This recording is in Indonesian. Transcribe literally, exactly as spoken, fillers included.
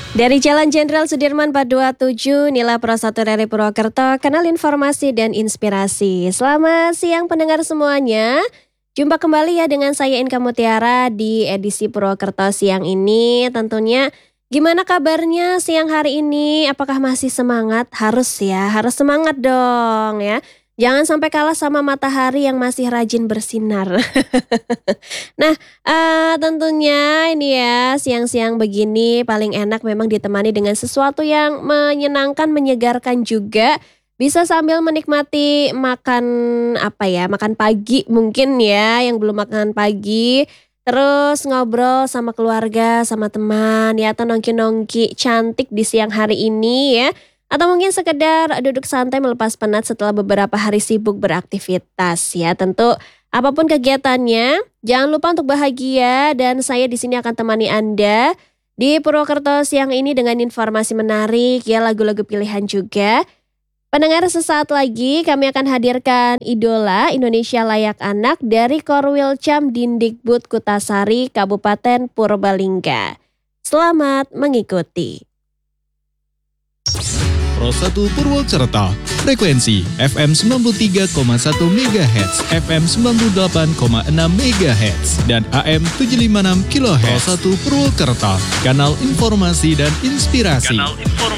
Dari Jalan Jenderal Sudirman empat dua tujuh, Nila Prasatu dari Purwokerto, kanal informasi dan inspirasi. Selamat siang pendengar semuanya. Jumpa kembali ya dengan saya Inka Mutiara di edisi Purwokerto siang ini. Tentunya gimana kabarnya siang hari ini? Apakah masih semangat? Harus ya, harus semangat dong ya. Jangan sampai kalah sama matahari yang masih rajin bersinar. Nah, eee, tentunya ini ya, siang-siang begini paling enak memang ditemani dengan sesuatu yang menyenangkan, menyegarkan juga. Bisa sambil menikmati makan, apa ya, makan pagi mungkin ya, yang belum makan pagi. Terus ngobrol sama keluarga, sama teman ya, atau nongki-nongki cantik di siang hari ini ya. Atau mungkin sekedar duduk santai melepas penat setelah beberapa hari sibuk beraktivitas ya. Tentu apapun kegiatannya, jangan lupa untuk bahagia dan saya di sini akan temani Anda di Purwokerto siang ini dengan informasi menarik ya, lagu-lagu pilihan juga. Pendengar, sesaat lagi kami akan hadirkan Idola Indonesia Layak Anak dari Korwilcam Dindikbud Kutasari Kabupaten Purbalingga. Selamat mengikuti. Pro satu Purwokerto, frekuensi F M sembilan puluh tiga koma satu megahertz, F M sembilan puluh delapan koma enam megahertz, dan A M tujuh ratus lima puluh enam kilohertz. Pro satu Purwokerto, kanal informasi dan inspirasi. Kanal informasi